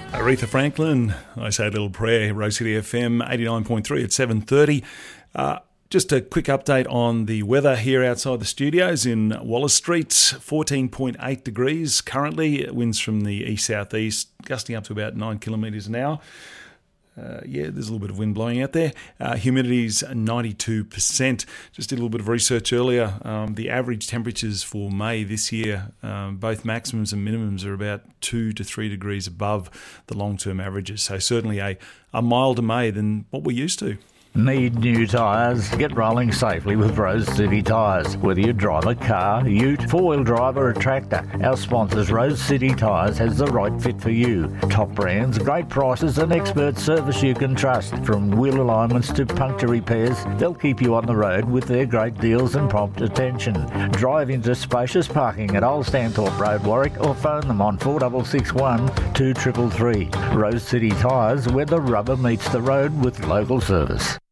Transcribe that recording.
Aretha Franklin, I Say a Little Prayer, Rose City FM 89.3 at 7:30. Just a quick update on the weather here outside the studios in Wallace Street. 14.8 degrees currently. Winds from the east-southeast, gusting up to about 9 kilometres an hour. There's a little bit of wind blowing out there. Humidity's 92%. Just did a little bit of research earlier. The average temperatures for May this year, both maximums and minimums, are about 2 to 3 degrees above the long-term averages. So certainly a milder May than what we're used to. Need new tyres? Get rolling safely with Rose City Tyres. Whether you drive a car, ute, four-wheel drive or a tractor, our sponsors Rose City Tyres has the right fit for you. Top brands, great prices and expert service you can trust. From wheel alignments to puncture repairs, they'll keep you on the road with their great deals and prompt attention. Drive into spacious parking at Old Stanthorpe Road, Warwick, or phone them on 4661 2333. Rose City Tyres, where the rubber meets the road with local service.